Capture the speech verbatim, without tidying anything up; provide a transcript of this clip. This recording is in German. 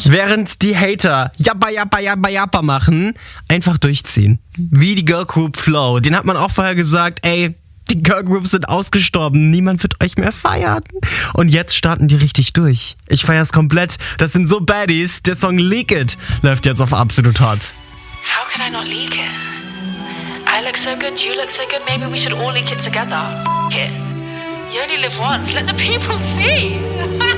Während die Hater Jappa, Jappa, Jappa, Jappa machen, einfach durchziehen. Wie die Girl Group Flow. Den hat man auch vorher gesagt, ey, die Girl Groups sind ausgestorben, niemand wird euch mehr feiern. Und jetzt starten die richtig durch. Ich feier's komplett. Das sind so Baddies. Der Song Leak It läuft jetzt auf Absolut Hot. How could I not leak it? I look so good, you look so good, maybe we should all leak it together. F*** it. You only live once, let the people see.